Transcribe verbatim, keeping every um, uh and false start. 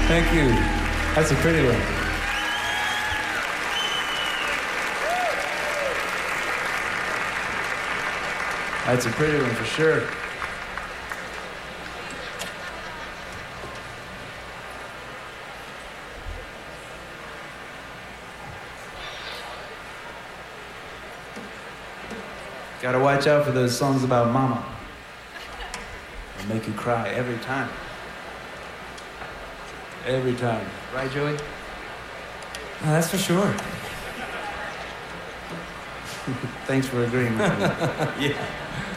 Thank you. That's a pretty one. That's a pretty one for sure. Gotta watch out for those songs about mama. They'll make you cry every time. Every time. Right, Joey? Uh, that's for sure. Thanks for agreeing with me. Yeah.